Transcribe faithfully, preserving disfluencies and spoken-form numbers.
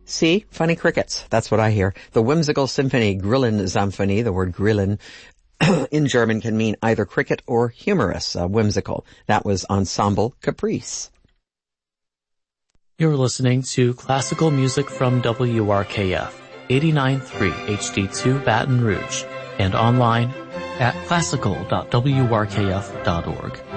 See? Funny crickets. That's what I hear. The whimsical symphony Grillen-Symphonie, the word Grillen, in German can mean either cricket or humorous, uh, whimsical. That was Ensemble Caprice. You're listening to classical music from W R K F, eighty-nine point three H D two Baton Rouge, and online at classical dot w r k f dot org.